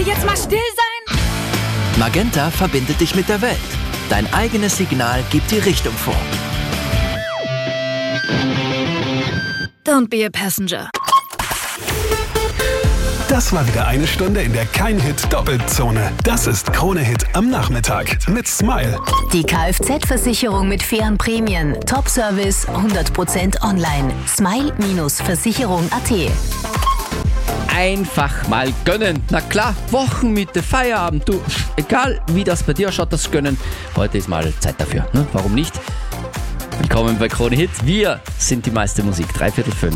Jetzt mal still sein! Magenta verbindet dich mit der Welt. Dein eigenes Signal gibt die Richtung vor. Don't be a passenger. Das war wieder eine Stunde, in der kein Hit doppelt Zone. Das ist Krone-Hit am Nachmittag mit Smile. Die Kfz-Versicherung mit fairen Prämien. Top-Service, 100% online. Smile-Versicherung.at. Einfach mal gönnen. Na klar, Wochenmitte, Feierabend. Du, egal wie das bei dir ausschaut, das Gönnen. Heute ist mal Zeit dafür. Ne? Warum nicht? Willkommen bei Krone Hit. Wir sind die meiste Musik. 3/4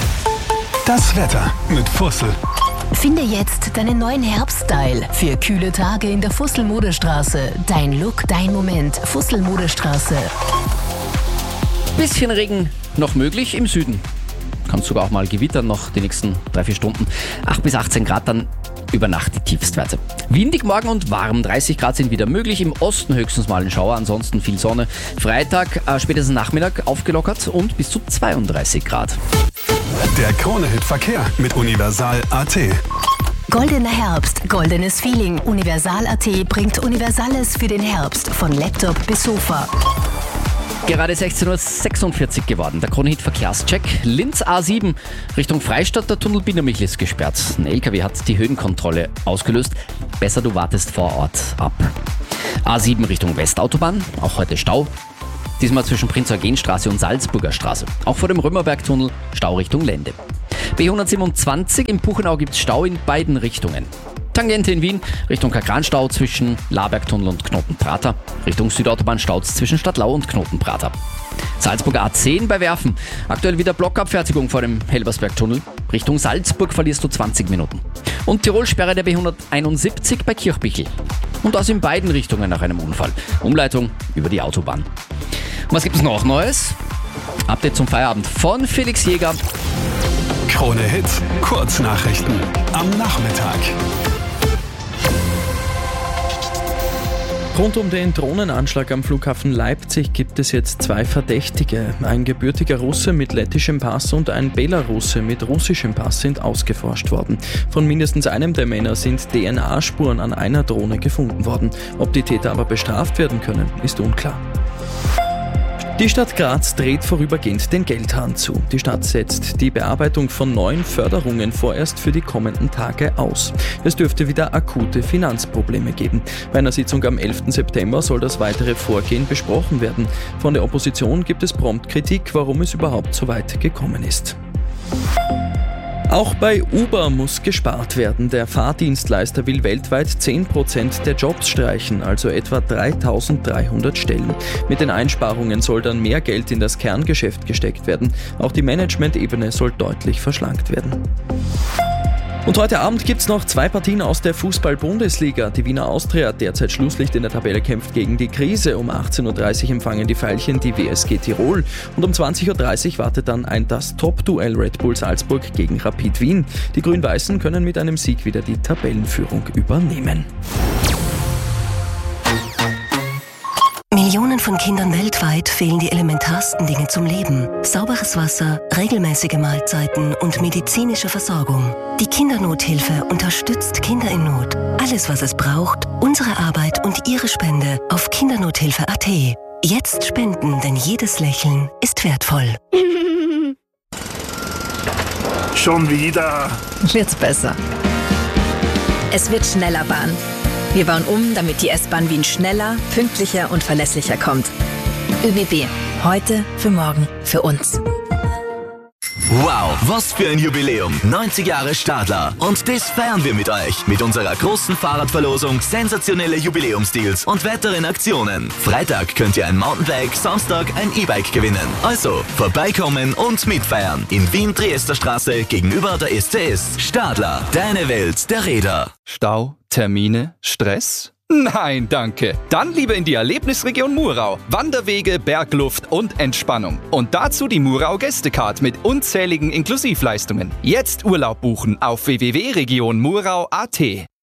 Das Wetter mit Fussel. Finde jetzt deinen neuen Herbststyle für kühle Tage in der Fussel-Modestraße. Dein Look, dein Moment. Fussel-Modestraße. Bisschen Regen noch möglich im Süden. Kann sogar auch mal gewittern noch die nächsten 3-4 Stunden. 8 bis 18 Grad dann über Nacht die Tiefstwerte. Windig morgen und warm. 30 Grad sind wieder möglich. Im Osten höchstens mal ein Schauer, ansonsten viel Sonne. Freitag, spätestens Nachmittag aufgelockert und bis zu 32 Grad. Der Krone-Hit-Verkehr mit Universal.at. Goldener Herbst, goldenes Feeling. Universal.at bringt Universales für den Herbst. Von Laptop bis Sofa. Gerade 16:46 Uhr geworden. Der Krone-Hit-Verkehrscheck. Linz A7 Richtung Freistadt, der Tunnel Bindermichel ist gesperrt. Ein LKW hat die Höhenkontrolle ausgelöst. Besser, du wartest vor Ort ab. A7 Richtung Westautobahn, auch heute Stau. Diesmal zwischen Prinz-Eugen-Straße und Salzburger Straße. Auch vor dem Römerbergtunnel Stau Richtung Lende. B127 im Puchenau gibt es Stau in beiden Richtungen. Tangente in Wien, Richtung Kakranstau zwischen Labergtunnel und Knotenprater. Richtung Südautobahn staut's zwischen Stadtlau und Knotenprater. Salzburger A10 bei Werfen. Aktuell wieder Blockabfertigung vor dem Helbersbergtunnel. Richtung Salzburg verlierst du 20 Minuten. Und Tirolsperre der B171 bei Kirchbichel. Und das in beiden Richtungen nach einem Unfall. Umleitung über die Autobahn. Und was gibt's noch Neues? Update zum Feierabend von Felix Jäger. Krone-Hit, Kurznachrichten am Nachmittag. Rund um den Drohnenanschlag am Flughafen Leipzig gibt es jetzt 2 Verdächtige. Ein gebürtiger Russe mit lettischem Pass und ein Belarusse mit russischem Pass sind ausgeforscht worden. Von mindestens einem der Männer sind DNA-Spuren an einer Drohne gefunden worden. Ob die Täter aber bestraft werden können, ist unklar. Die Stadt Graz dreht vorübergehend den Geldhahn zu. Die Stadt setzt die Bearbeitung von neuen Förderungen vorerst für die kommenden Tage aus. Es dürfte wieder akute Finanzprobleme geben. Bei einer Sitzung am 11. September soll das weitere Vorgehen besprochen werden. Von der Opposition gibt es prompt Kritik, warum es überhaupt so weit gekommen ist. Auch bei Uber muss gespart werden. Der Fahrdienstleister will weltweit 10% der Jobs streichen, also etwa 3.300 Stellen. Mit den Einsparungen soll dann mehr Geld in das Kerngeschäft gesteckt werden. Auch die Management-Ebene soll deutlich verschlankt werden. Und heute Abend gibt's noch 2 Partien aus der Fußball-Bundesliga. Die Wiener Austria, derzeit Schlusslicht in der Tabelle, kämpft gegen die Krise. Um 18.30 Uhr empfangen die Veilchen die WSG Tirol. Und um 20.30 Uhr wartet dann das Top-Duell Red Bull Salzburg gegen Rapid Wien. Die Grün-Weißen können mit einem Sieg wieder die Tabellenführung übernehmen. Millionen von Kindern weltweit fehlen die elementarsten Dinge zum Leben. Sauberes Wasser, regelmäßige Mahlzeiten und medizinische Versorgung. Die Kindernothilfe unterstützt Kinder in Not. Alles, was es braucht, unsere Arbeit und Ihre Spende auf Kindernothilfe.at. Jetzt spenden, denn jedes Lächeln ist wertvoll. Schon wieder? Wird's besser. Es wird schneller Bahn. Wir bauen um, damit die S-Bahn Wien schneller, pünktlicher und verlässlicher kommt. ÖBB. Heute, für morgen, für uns. Wow, was für ein Jubiläum. 90 Jahre Stadler. Und das feiern wir mit euch. Mit unserer großen Fahrradverlosung, sensationelle Jubiläumsdeals und weiteren Aktionen. Freitag könnt ihr ein Mountainbike, Samstag ein E-Bike gewinnen. Also, vorbeikommen und mitfeiern. In Wien, Triesterstraße, gegenüber der SCS. Stadler, deine Welt der Räder. Stau, Termine, Stress? Nein, danke. Dann lieber in die Erlebnisregion Murau. Wanderwege, Bergluft und Entspannung. Und dazu die Murau Gästecard mit unzähligen Inklusivleistungen. Jetzt Urlaub buchen auf www.regionmurau.at.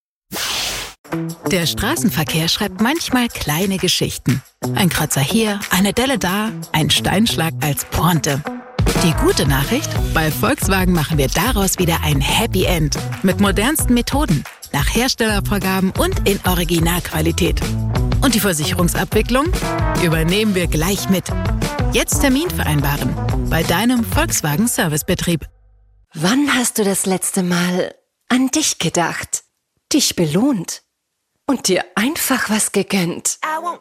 Der Straßenverkehr schreibt manchmal kleine Geschichten. Ein Kratzer hier, eine Delle da, ein Steinschlag als Pointe. Die gute Nachricht? Bei Volkswagen machen wir daraus wieder ein Happy End. Mit modernsten Methoden. nach Herstellervorgaben und in Originalqualität. Und die Versicherungsabwicklung übernehmen wir gleich mit. Jetzt Termin vereinbaren bei deinem Volkswagen Servicebetrieb. Wann hast du das letzte Mal an dich gedacht, dich belohnt und dir einfach was gegönnt?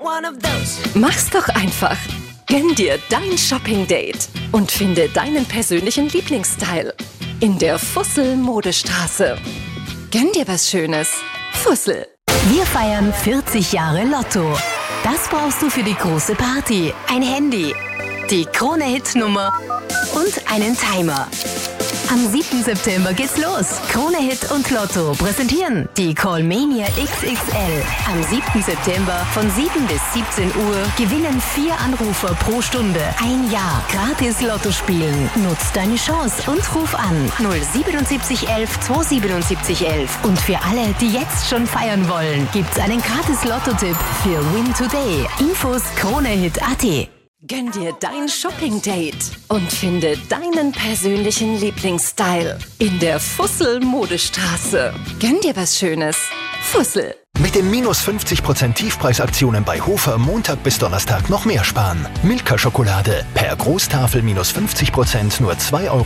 Mach's doch einfach. Gönn dir dein Shopping-Date und finde deinen persönlichen Lieblingsstyle in der Fussel-Modestraße. Gönn dir was Schönes. Fussel. Wir feiern 40 Jahre Lotto. Das brauchst du für die große Party. Ein Handy, die Krone-Hit-Nummer und einen Timer. Am 7. September geht's los. Krone-Hit und Lotto präsentieren die Callmania XXL. Am 7. September von 7 bis 17 Uhr gewinnen 4 Anrufer pro Stunde. Ein Jahr gratis Lotto spielen. Nutz deine Chance und ruf an 07711 277 11. Und für alle, die jetzt schon feiern wollen, gibt's einen gratis Lotto-Tipp für Win Today. Infos KroneHit.at. Gönn dir dein Shopping-Date und finde deinen persönlichen Lieblingsstyle in der Fussel-Modestraße. Gönn dir was Schönes. Fussel. Mit den minus 50% Tiefpreisaktionen bei Hofer Montag bis Donnerstag noch mehr sparen. Milka-Schokolade per Großtafel minus 50% nur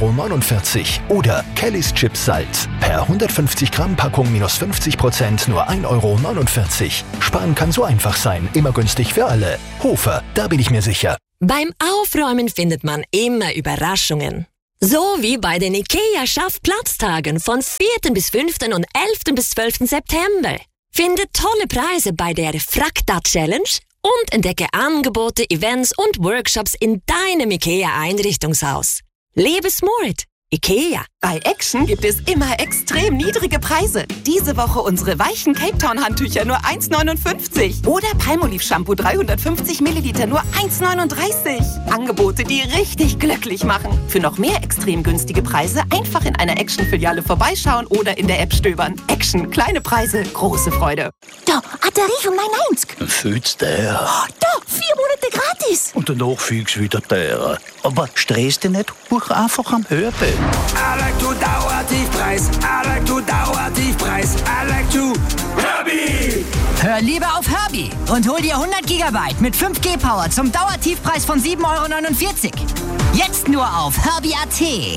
2,49 € oder Kellys Chips Salz per 150 Gramm Packung minus 50% nur 1,49 €. Sparen kann so einfach sein, immer günstig für alle. Hofer, da bin ich mir sicher. Beim Aufräumen findet man immer Überraschungen. So wie bei den IKEA-Schaffplatztagen von 4. bis 5. und 11. bis 12. September. Finde tolle Preise bei der Frakta-Challenge und entdecke Angebote, Events und Workshops in deinem IKEA-Einrichtungshaus. Lebe smart. IKEA. Bei Action gibt es immer extrem niedrige Preise. Diese Woche unsere weichen Cape Town Handtücher nur 1,59. Oder Palmolive Shampoo 350 Milliliter nur 1,39. Angebote, die richtig glücklich machen. Für noch mehr extrem günstige Preise einfach in einer Action-Filiale vorbeischauen oder in der App stöbern. Action, kleine Preise, große Freude. Da, hat der Rief um 99. Fühlt's der? Oh, da, 4 Monate gratis. Und danach fühlt's wieder der. Aber stress dich nicht, buch einfach am Hörbild. I like to Dauertiefpreis. I like to Dauertiefpreis. I like to Herbie. Hör lieber auf Herbie und hol dir 100 GB mit 5G Power zum Dauertiefpreis von 7,49 €. Jetzt nur auf Herbie.at.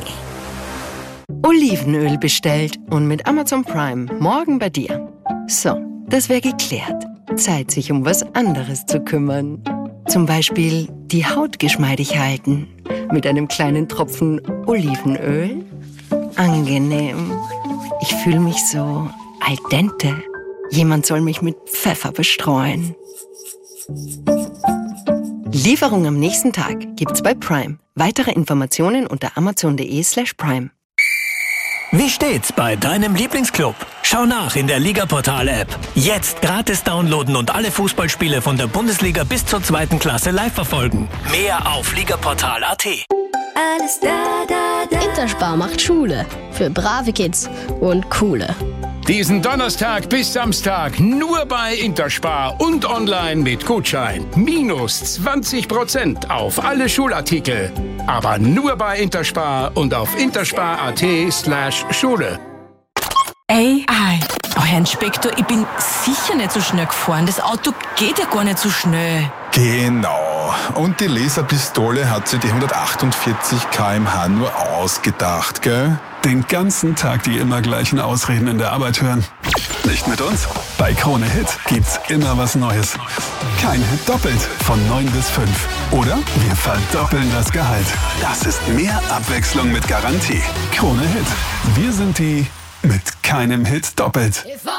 Olivenöl bestellt und mit Amazon Prime morgen bei dir. So, das wäre geklärt. Zeit, sich um was anderes zu kümmern. Zum Beispiel die Haut geschmeidig halten mit einem kleinen Tropfen Olivenöl. Angenehm. Ich fühle mich so al dente. Jemand soll mich mit Pfeffer bestreuen. Lieferung am nächsten Tag gibt's bei Prime. Weitere Informationen unter amazon.de/prime. Wie steht's bei deinem Lieblingsclub? Schau nach in der Ligaportal-App. Jetzt gratis downloaden und alle Fußballspiele von der Bundesliga bis zur 2. Klasse live verfolgen. Mehr auf ligaportal.at. Alles da. Interspar macht Schule. Für brave Kids und coole. Diesen Donnerstag bis Samstag nur bei Interspar und online mit Gutschein. Minus 20% auf alle Schulartikel. Aber nur bei Interspar und auf interspar.at/Schule. AI. Oh, Herr Inspektor, ich bin sicher nicht so schnell gefahren. Das Auto geht ja gar nicht so schnell. Genau. Und die Laserpistole hat sie die 148 km/h nur ausgedacht, gell? Den ganzen Tag die immer gleichen Ausreden in der Arbeit hören. Nicht mit uns? Bei Krone Hit gibt's immer was Neues. Kein Hit doppelt von 9 bis 5. Oder wir verdoppeln das Gehalt. Das ist mehr Abwechslung mit Garantie. Krone Hit. Wir sind die mit keinem Hit doppelt.